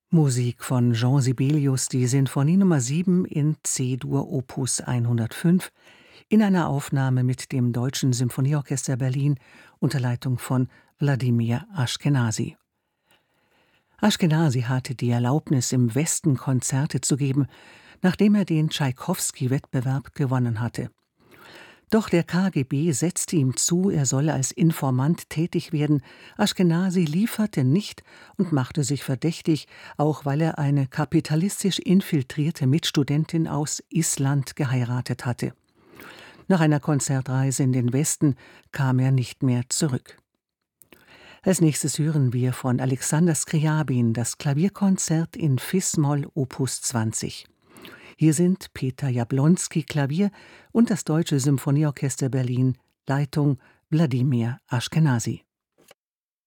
Musik von Jean Sibelius, die Sinfonie Nr. 7 in C-Dur Opus 105 in einer Aufnahme mit dem Deutschen Symphonieorchester Berlin unter Leitung von Wladimir Aschkenasy. Aschkenasy hatte die Erlaubnis, im Westen Konzerte zu geben, nachdem er den Tschaikowski-Wettbewerb gewonnen hatte. Doch der KGB setzte ihm zu, er solle als Informant tätig werden. Aschkenasy lieferte nicht und machte sich verdächtig, auch weil er eine kapitalistisch infiltrierte Mitstudentin aus Island geheiratet hatte. Nach einer Konzertreise in den Westen kam er nicht mehr zurück. Als nächstes hören wir von Alexander Skrjabin das Klavierkonzert in Fis-Moll Opus 20. Hier sind Peter Jablonski Klavier und das Deutsche Symphonieorchester Berlin, Leitung Wladimir Aschkenasy.